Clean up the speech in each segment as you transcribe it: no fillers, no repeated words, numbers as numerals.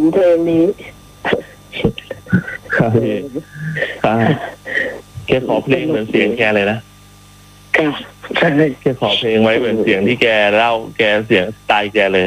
เพลงนี้ครับพี่แกขอเพลงเหมือนเสียงแกเลยนะค่ะใช่แกขอเพลงไว้เหมือนเสียงที่แกเล่าแกเสียงสไตล์แกเลย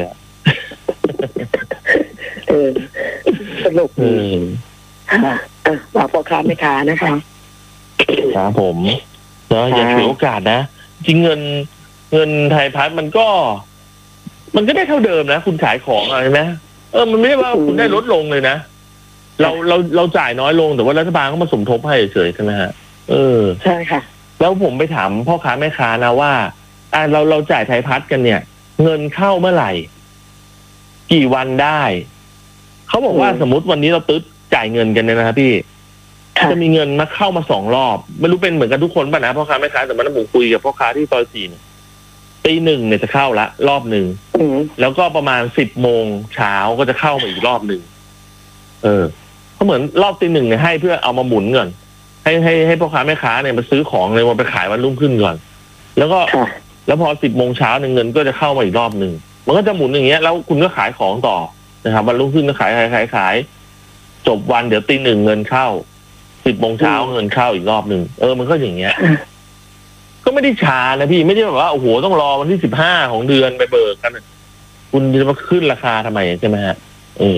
สนุกดีมาพ่อค้าแม่ค้านะคะครับผมแล้วอย่าฉวยโอกาสนะจริงเงินไทยพัฒน์มันก็ได้เท่าเดิมนะคุณขายของอะไรไหมมันไม่ได้ว่าคุณได้ลดลงเลยนะเราจ่ายน้อยลงแต่ว่ารัฐบาลก็มาสมทบให้เฉยใช่ไหมฮะใช่ค่ะแล้วผมไปถามพ่อค้าแม่ค้านะว่าเราจ่ายไทยพัฒน์กันเนี่ยเงินเข้าเมื่อไหร่กี่วันได้เขาบอกว่าสมมติวันนี้เราตึ๊ดจ่ายเงินกันเนี่ยนะครับพี่จะมีเงินมาเข้ามา2 รอบไม่รู้เป็นเหมือนกันทุกคนป่ะนะพ่อค้าแม่ค้าแต่มันผมคุยกับพ่อค้าที่ซอย4ตี 1เนี่ยจะเข้าละรอบหนึ่งแล้วก็ประมาณ10 โมงเช้าก็จะเข้ามาอีกรอบหนึ่งเขาเหมือนรอบตี 1เนี่ยให้เพื่อเอามาหมุนก่อนให้พ่อค้าแม่ค้าเนี่ยมาซื้อของเลยมาไปขายวันรุ่งขึ้นก่อนแล้วพอ10 โมงเช้าเงินก็จะเข้ามาอีกรอบหนึ่งมันก็จะหมุนอย่างเงี้ยแล้วคุณก็ขายของต่อนะครับวันรุ่งขึ้นก็ขายจบวันเดี๋ยวตี 1เงินเข้า10 โมงเช้าเงินเข้าอีกรอบหนึ่งมันก็อย่างเงี้ยก็ไม่ได้ช้านะพี่ไม่ได้แบบว่าโอ้โหต้องรอวันที่15ของเดือนไปเบิกกันคุณจะมาขึ้นราคาทำไมใช่ไหมฮะ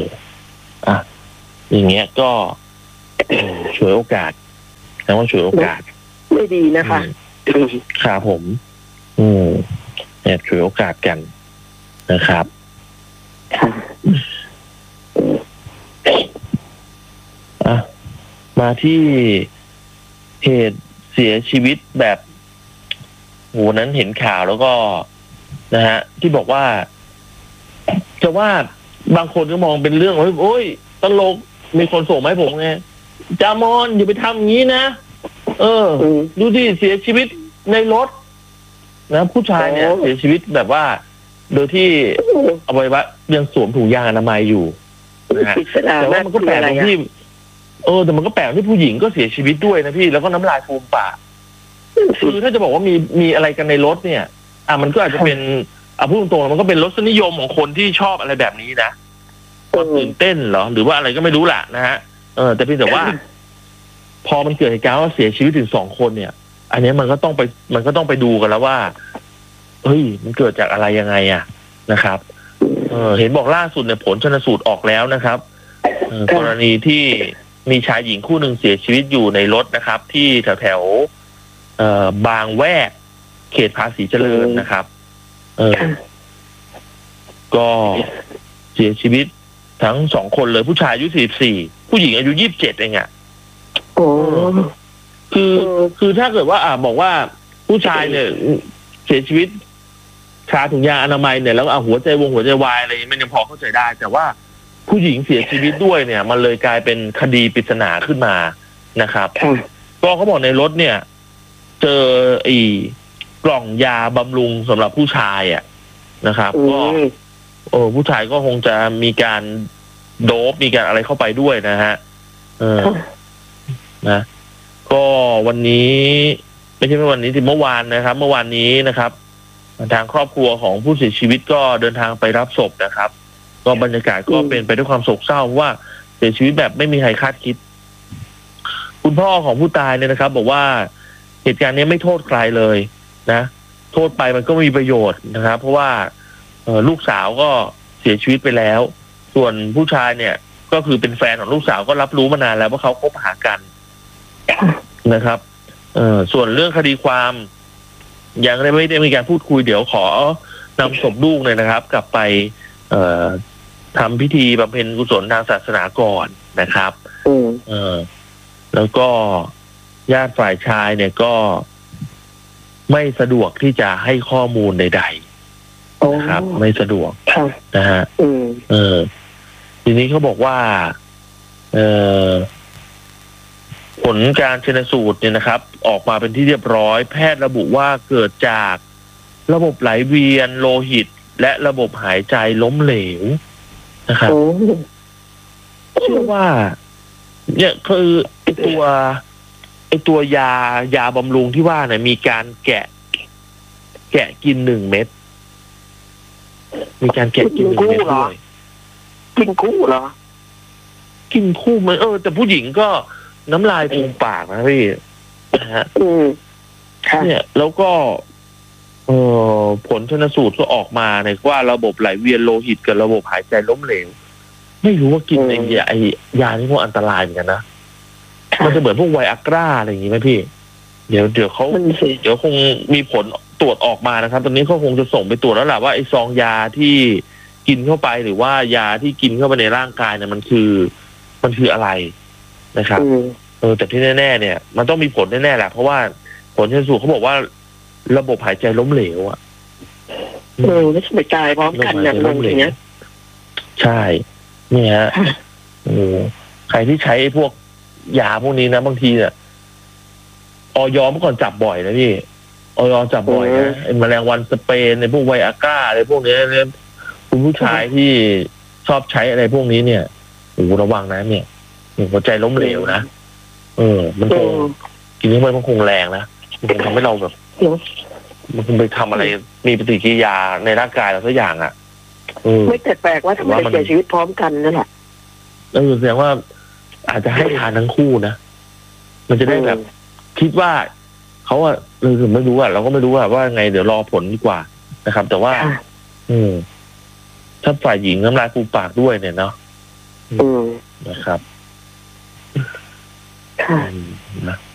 อย่างเงี้ยก็ฉวยโอกาสแต่ว่าฉวยโอกาสไม่ดีนะคะครับผมเนี่ยฉวยโอกาสกันนะครับมาที่เหตุเสียชีวิตแบบโหนั้นเห็นข่าวแล้วก็นะฮะที่บอกว่าจะว่าบางคนก็มองเป็นเรื่องโอ้ยตลกมีคนส่งมาให้ผมไงจามอนอย่าไปทำอย่างนี้นะดูที่เสียชีวิตในรถนะผู้ชายเนี่ยเสียชีวิตแบบว่าโดยที่อวัยวะยังสวมถุงยางอนามัยอยู่นะฮะแต่ว่ามันก็แปลกตรงที่แต่มันก็แปลกที่ผู้หญิงก็เสียชีวิตด้วยนะพี่แล้วก็น้ำลายฟูมปากคือถ้าจะบอกว่ามีอะไรกันในรถเนี่ยมันก็อาจจะเป็นพูดตรงๆมันก็เป็นรสนิยมของคนที่ชอบอะไรแบบนี้นะตื่นเต้นเหรอหรือว่าอะไรก็ไม่รู้แหละนะฮะแต่เพียงแต่ว่าพอมันเกิดเหตุการณ์ว่าเสียชีวิตถึง2 คนเนี่ยอันนี้มันก็ต้องไปดูกันแล้วว่าเฮ้ยมันเกิดจากอะไรยังไงนะครับเห็นบอกล่าสุดเนี่ยผลชันสูตรออกแล้วนะครับกรณีที่มีชายหญิงคู่หนึ่งเสียชีวิตอยู่ในรถนะครับที่แถวบางแวกเขตภาษีเจริญนะครับก็เสียชีวิตทั้ง2 คนเลยผู้ชายอายุ44ผู้หญิงอายุ27เองคือถ้าเกิดว่าบอกว่าผู้ชายเนี่ยเสียชีวิตคาถุงยางอนามัยเนี่ยแล้วหัวใจวายอะไรมันยังพอเข้าใจได้แต่ว่าผู้หญิงเสียชีวิตด้วยเนี่ยมันเลยกลายเป็นคดีปริศนาขึ้นมานะครับก็เขาบอกในรถเนี่ยเจอกล่องยาบำรุงสำหรับผู้ชายนะครับก็ผู้ชายก็คงจะมีการโดปมีการอะไรเข้าไปด้วยนะฮะนะก็วันนี้ไม่ใช่วันนี้ที่เมื่อวานนะครับเมื่อวานนี้นะครับทางครอบครัวของผู้เสียชีวิตก็เดินทางไปรับศพนะครับก็บรรยากาศก็เป็นไปด้วยความโศกเศร้าว่าเสียชีวิตแบบไม่มีใครคาดคิดคุณพ่อของผู้ตายเนี่ยนะครับบอกว่าเหตุการณ์นี้ไม่โทษใครเลยนะโทษไปมันก็ไม่มีประโยชน์นะครับเพราะว่าลูกสาวก็เสียชีวิตไปแล้วส่วนผู้ชายเนี่ยก็คือเป็นแฟนของลูกสาวก็รับรู้มานานแล้วว่าเขาคบหากันนะครับส่วนเรื่องคดีความยังไม่ได้มีการพูดคุยเดี๋ยวขอนำศพลูกเลยนะครับกลับไปทำพิธีบำเพ็ญกุศลทางศาสนาก่อนนะครับแล้วก็ญาติฝ่ายชายเนี่ยก็ไม่สะดวกที่จะให้ข้อมูลใดๆนะครับไม่สะดวกนะฮะทีนี้เขาบอกว่าผลการชันสูตรเนี่ยนะครับออกมาเป็นที่เรียบร้อยแพทย์ระบุว่าเกิดจากระบบไหลเวียนโลหิตและระบบหายใจล้มเหลวนะครับเชื่อว่าเนี่ยคือไอตัวยาบำรุงที่ว่าเนี่ยมีการแกะกิน1 เม็ดมีการแกะกิน1 เม็ดด้วยกินคู่เหรอกินคู่ไหมแต่ผู้หญิงก็น้ำลายฟูมปากนะพี่นะฮะค่ะเนี่ยแล้วก็ผลชนสูตรก็ออกมาในว่าระบบไหลเวียนโลหิตกับระบบหายใจล้มเหลวไม่รู้ว่ากินไอ้ยานี่พวกอันตรายเหมือนกันนะมันจะเหมือนพวกไวอากร้าอะไรอย่างงี้ไหมพี่เดี๋ยวคงมีผลตรวจออกมานะครับตอนนี้เขาคงจะส่งไปตรวจแล้วแหละว่าไอ้ซองยาที่กินเข้าไปหรือว่ายาที่กินเข้าไปในร่างกายเนี่ยมันคืออะไรนะครับแต่ที่แน่ๆเนี่ยมันต้องมีผลแน่ๆแหละเพราะว่าผลชนสูตรเขาบอกว่าระบบหายใจล้มเหลวอ่ะไม่ใช่ไปตายพร้อมกันอย่างนั้นอย่างเงี้ยใช่เนี่ยฮะใครที่ใช้พวกยาพวกนี้นะบางทีเนี่ยออยเมื่อก่อนจับบ่อยนะพี่ออยจับบ่อยนะไอ้แมลงวันสเปนในพวกไวอาก้าอะไรพวกนี้เนี่ยคุณผู้ชายที่ชอบใช้อะไรพวกนี้เนี่ยระวังนะเนี่ยหัวใจล้มเหลวนะมันคงกินเข้าไปมันคงแรงนะมันคงทำให้เราแบบมันคงไปทำอะไรมีปฏิกิริยาในร่างกายเราสักอย่างอ่ะไม่แปลกว่าทำไมเสียชีวิตพร้อมกันนั่นแหละแสดงว่าอาจจะให้ทานทั้งคู่นะมันจะได้แบบคิดว่าเขาอะถึงไม่รู้อะเราก็ไม่รู้ว่าไงเดี๋ยวรอผลดีกว่านะครับ แต่ว่าถ้าฝ่ายหญิงน้ำลายฟูมปากด้วยเนี่ยเนาะนะครับนะ